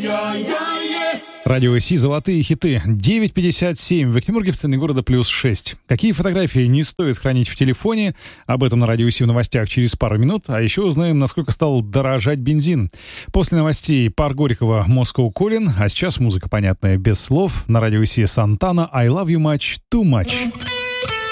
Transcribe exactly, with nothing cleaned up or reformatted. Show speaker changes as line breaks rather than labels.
Радио Си, золотые хиты. девять пятьдесят семь. В Экимурге в центре города плюс шесть. Какие фотографии не стоит хранить в телефоне? Об этом на Радио Си в новостях через пару минут. А еще узнаем, насколько стал дорожать бензин. После новостей Пар Горького «Moscow Calling». А сейчас музыка понятная без слов. На Радио Си Сантана «I love you much, too much».